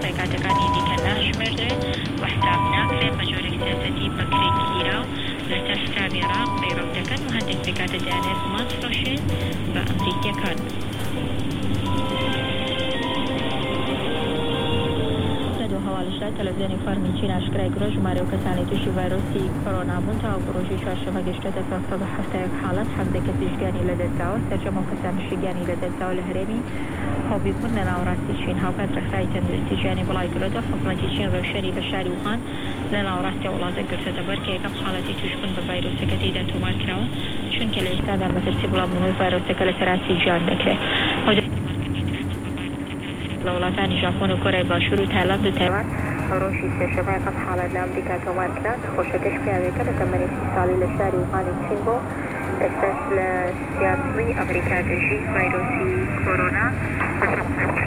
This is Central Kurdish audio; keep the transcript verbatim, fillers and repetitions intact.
ڕێگاتەکانی دیکە ناشمێردرێ و حساب ناکرێت بە جۆرێک سیاسەتی بەکرێک گیرا و لەسەر حسابی ڕام پەیڕەو دەکەن و هەندێک ڕێگاتە دەیانێت مافرۆشێن بە ئەمریکیەکان. هەواڵشدا تەلەڤیزیۆنی فەرمی چین ئاشکرای کرۆ ژمارە و کەسانی تووشی ڤایرۆسی کۆرۆنا بوون تاوەکو ڕۆژی چوارشەممە گەشتۆتە سەد و هەفتەیەک حاڵەت هەفتێک کەسی ژگانی لەدەستداوە سەرجەمە و کەسانی شیگانی لەدەستداوە لە هەرێمی هۆبی بوون لە ناوەڕاستی چین. هاوکات ڕێکخراوی تەندروستی جیهانی بڵاوی کردووە حکوومەتی چین ڕێوشێری بە شاری ووهان لە ناوەڕاستی وڵاتە گرتووەتە بەر کە یەکەم حاڵەتی توشبوون بە ڤایرۆسەکە تێیدا تۆمار کراوە چونکە لە ئێستادا مەترسی بڵاوبوونەوەی ڤایرۆسەکە لە سەراسی جیهان دەکرێت. لە وڵاتانی ژاپۆن و کۆرەی باشوور و تایلاند و تایوان ڕۆژی سێشەمای قەت حاڵەت لە ئەمریکا تۆمار کرا. خۆشەکەش پیاوێکە لە تەمەنی سی ساڵی لە شاری ووهانی چین بۆ ئێستاش لە سیاسڵی ئەمریکا دەژی ڤایرۆسی کۆرۆنا